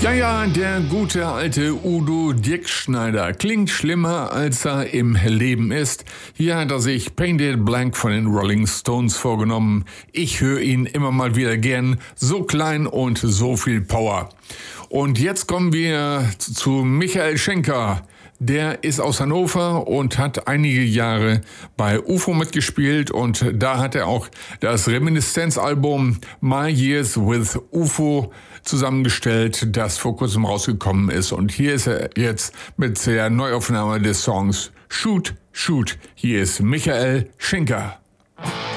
Ja, der gute alte Udo Dirkschneider klingt schlimmer, als er im Leben ist. Hier hat er sich Painted Black von den Rolling Stones vorgenommen. Ich höre ihn immer mal wieder gern, so klein und so viel Power. Und jetzt kommen wir zu Michael Schenker. Der ist aus Hannover und hat einige Jahre bei UFO mitgespielt und da hat er auch das Reminiszenzalbum My Years with UFO zusammengestellt, das vor kurzem rausgekommen ist. Und hier ist er jetzt mit der Neuaufnahme des Songs Shoot, Shoot. Hier ist Michael Schenker.